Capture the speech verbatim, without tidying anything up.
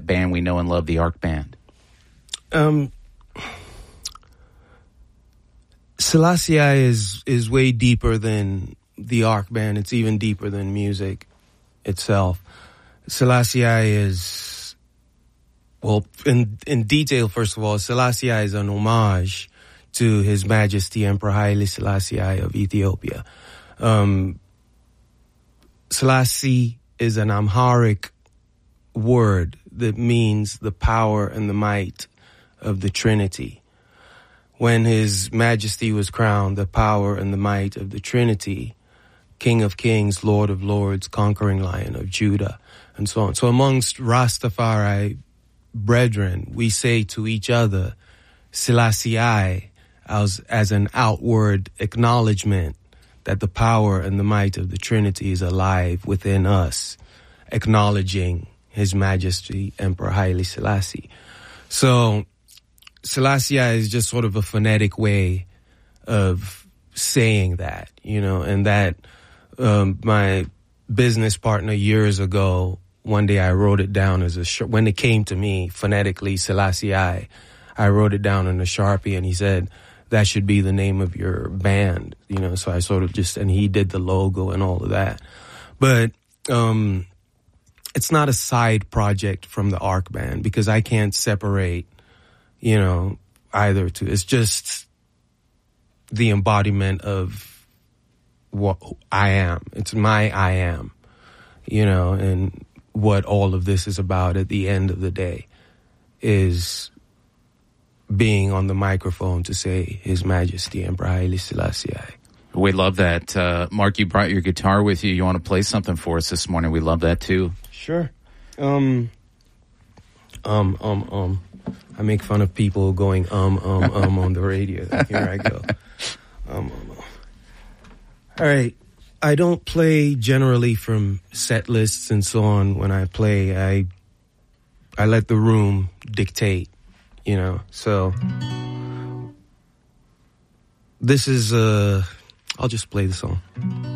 band we know and love, the Ark Band? Um, Selassie is is way deeper than the Ark Band. It's even deeper than music itself. Selassie is, well, in in detail, first of all, Selassie is an homage to His Majesty Emperor Haile Selassie of Ethiopia. Um, Selassie is an Amharic word that means the power and the might of the Trinity. When His Majesty was crowned, the power and the might of the Trinity, King of Kings, Lord of Lords, conquering Lion of Judah, and so on. So amongst Rastafari brethren, we say to each other, Selassie as, as an outward acknowledgement that the power and the might of the Trinity is alive within us, acknowledging His Majesty Emperor Haile Selassie. So Selassie is just sort of a phonetic way of saying that, you know, and that um, my business partner years ago, one day I wrote it down as a, sh- when it came to me phonetically, Selassie, I wrote it down in a Sharpie, and he said, that should be the name of your band, you know, so I sort of just, and he did the logo and all of that. But um, it's not a side project from the Ark Band because I can't separate, you know, either two. It's just the embodiment of what I am. It's my I am, you know, and what all of this is about at the end of the day is being on the microphone to say His Majesty Emperor Haile Selassie. We love that. Uh, Mark, you brought your guitar with you. You want to play something for us this morning? We love that too. Sure. Um, um, um, um. I make fun of people going um, um, um on the radio. Here I go. Um, um, um. All right. I don't play generally from set lists and so on. When I play, I I let the room dictate, you know. So this is uh I'll just play the song.